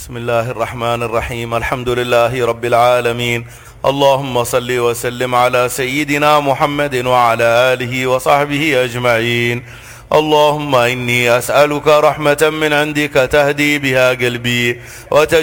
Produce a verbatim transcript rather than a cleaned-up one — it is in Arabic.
بسم الله الرحمن الرحيم. الحمد لله رب العالمين. اللهم صل وسلم على سيدنا محمد وعلى آله وصحبه أجمعين. اللهم إني أسألك رحمة من عندك تهدي بها قلبي وتجعل